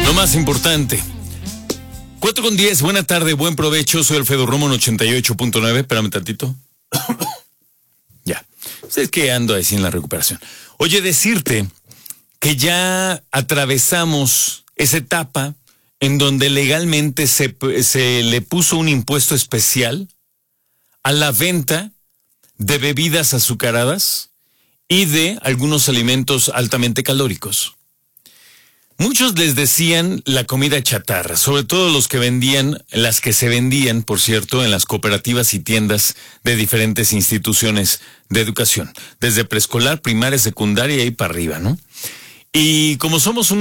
Lo más importante. 4:10, buena tarde, buen provecho. Soy Alfredo Romo en 88.9. Espérame tantito. Ya. Es que ando así en la recuperación. Oye, decirte que ya atravesamos esa etapa en donde legalmente se le puso un impuesto especial a la venta de bebidas azucaradas y de algunos alimentos altamente calóricos. Muchos les decían la comida chatarra, sobre todo los que vendían, las que se vendían, por cierto, en las cooperativas y tiendas de diferentes instituciones de educación, desde preescolar, primaria, secundaria y para arriba, ¿no? Y como somos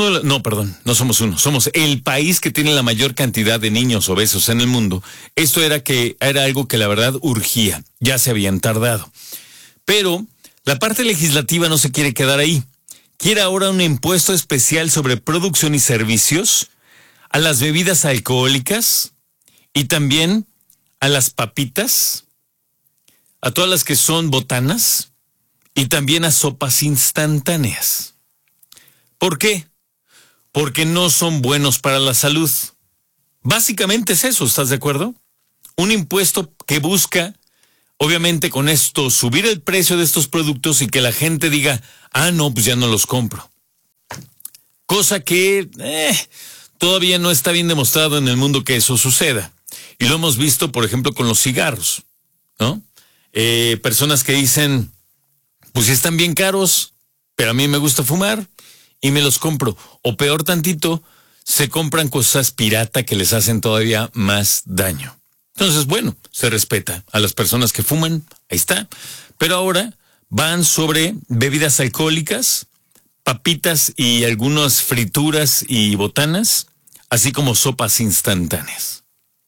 somos el país que tiene la mayor cantidad de niños obesos en el mundo, esto era algo que la verdad urgía, ya se habían tardado. Pero la parte legislativa no se quiere quedar ahí. Quiere ahora un impuesto especial sobre producción y servicios a las bebidas alcohólicas y también a las papitas, a todas las que son botanas y también a sopas instantáneas. ¿Por qué? Porque no son buenos para la salud. Básicamente es eso, ¿estás de acuerdo? Un impuesto que busca, obviamente con esto, subir el precio de estos productos y que la gente diga, no, pues ya no los compro. Cosa que todavía no está bien demostrado en el mundo que eso suceda. Y lo hemos visto, por ejemplo, con los cigarros, ¿no? Personas que dicen, pues sí están bien caros, pero a mí me gusta fumar y me los compro. O peor tantito, se compran cosas pirata que les hacen todavía más daño. Entonces, bueno, se respeta a las personas que fuman, ahí está. Pero ahora van sobre bebidas alcohólicas, papitas y algunas frituras y botanas, así como sopas instantáneas.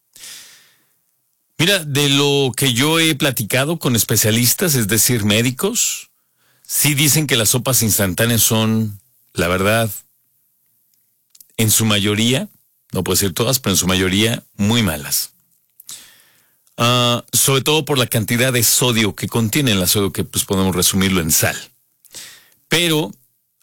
Mira, de lo que yo he platicado con especialistas, es decir, médicos, sí dicen que las sopas instantáneas son, la verdad, en su mayoría, no puedo decir todas, pero en su mayoría, muy malas. Sobre todo por la cantidad de sodio que contiene el sodio, que pues podemos resumirlo en sal. Pero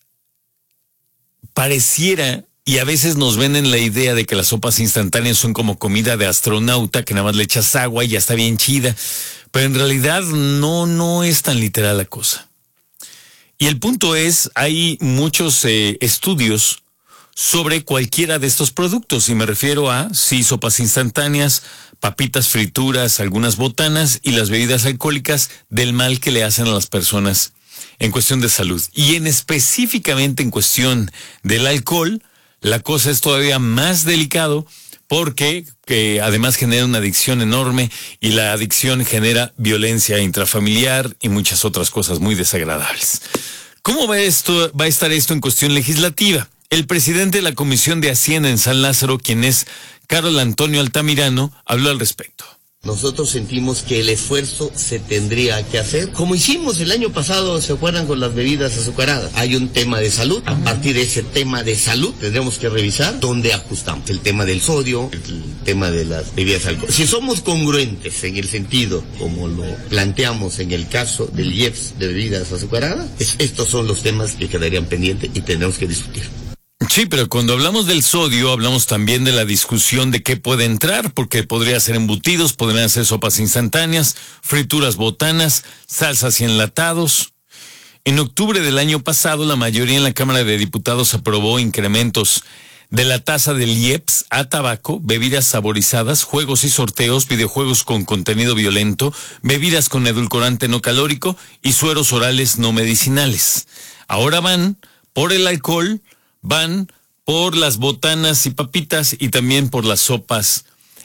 pareciera, y a veces nos venden la idea de que las sopas instantáneas son como comida de astronauta, que nada más le echas agua y ya está bien chida. Pero en realidad no es tan literal la cosa. Y el punto es, hay muchos estudios sobre cualquiera de estos productos, y me refiero a, sí, sopas instantáneas, papitas, frituras, algunas botanas y las bebidas alcohólicas, del mal que le hacen a las personas en cuestión de salud. Y específicamente en cuestión del alcohol, la cosa es todavía más delicado porque además genera una adicción enorme y la adicción genera violencia intrafamiliar y muchas otras cosas muy desagradables. ¿Cómo va a estar esto en cuestión legislativa? El presidente de la Comisión de Hacienda en San Lázaro, quien es Carlos Antonio Altamirano, habló al respecto. Nosotros sentimos que el esfuerzo se tendría que hacer, como hicimos el año pasado, ¿se acuerdan? Con las bebidas azucaradas. Hay un tema de salud. A partir de ese tema de salud, tendremos que revisar dónde ajustamos. El tema del sodio, el tema de las bebidas alcohólicas. Si somos congruentes en el sentido, como lo planteamos en el caso del IEPS de bebidas azucaradas, estos son los temas que quedarían pendientes y tendremos que discutir. Sí, pero cuando hablamos del sodio, hablamos también de la discusión de qué puede entrar, porque podría ser embutidos, podrían ser sopas instantáneas, frituras botanas, salsas y enlatados. En octubre del año pasado, la mayoría en la Cámara de Diputados aprobó incrementos de la tasa del IEPS a tabaco, bebidas saborizadas, juegos y sorteos, videojuegos con contenido violento, bebidas con edulcorante no calórico y sueros orales no medicinales. Ahora van por el alcohol, van por las botanas y papitas y también por las sopas,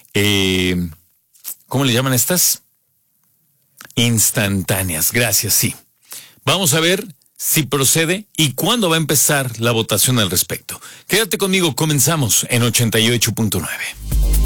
¿cómo le llaman estas? Instantáneas, gracias, sí. Vamos a ver si procede y cuándo va a empezar la votación al respecto. Quédate conmigo, comenzamos en 88.9.